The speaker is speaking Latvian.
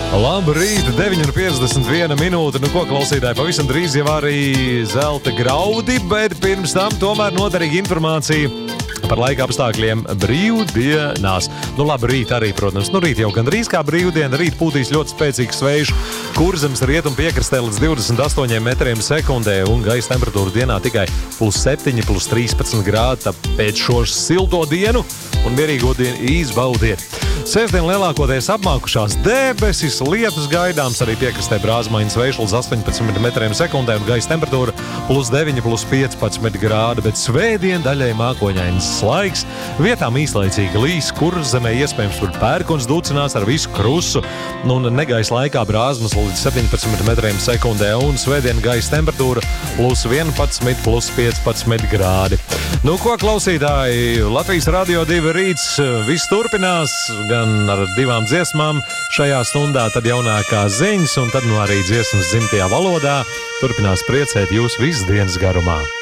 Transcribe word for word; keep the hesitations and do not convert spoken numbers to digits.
Labrīt, deviņi un piecdesmit viena minūte. Nu, ko klausītāji, pavisam drīz jau arī zelta graudi, bet pirms tam tomēr noderīga informācija par laika apstākļiem brīvdienās. Nu, labi, rīt arī, protams. Nu, rīt jau gandrīz kā brīvdiena. Rīt pūtīs ļoti spēcīgs vējš, Kurzemes rietumu piekrastē līdz divdesmit astoņiem metriem sekundē, un gaisa temperatūra dienā tikai plus septiņi, plus trīspadsmit grādi. Tāpēc šo silto dienu un mierīgo dienu izbaudiet. Sēsdien lielākoties apmākušās debesis, lietus gaidāms, arī piekrastē brāzmaiņas vējš līdz astoņpadsmit metriem sekundē un gaisa temperatūra plus deviņi, plus piecpadsmit grādi, bet svētdien daļai mākoņains slaiks, vietām īslaicīgi līs, Kurzemē iespējams tur pērkons dūcinās ar visu krusu, un negaisa laikā brāzmas līdz septiņpadsmit metriem sekundē, un svētdien gaisa temperatūra plus vienpadsmit, plus piecpadsmit grādi. Nu, ko klausītāji, Latvijas Radio divi rīts, viss turpinās, gan ar divām dziesmām šajā stundā, tad jaunākās ziņas, un tad nu arī dziesmas dzimtajā valodā turpinās priecēt jūs visu dienas garumā.